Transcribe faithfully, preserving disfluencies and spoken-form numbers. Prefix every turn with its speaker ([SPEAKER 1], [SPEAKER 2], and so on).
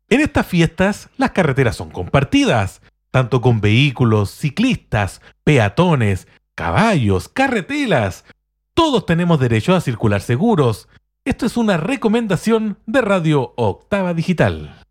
[SPEAKER 1] En estas fiestas, las carreteras son compartidas, tanto con vehículos, ciclistas, peatones, caballos, carretelas. Todos tenemos derecho a circular seguros. Esto es una recomendación de Radio Octava Digital.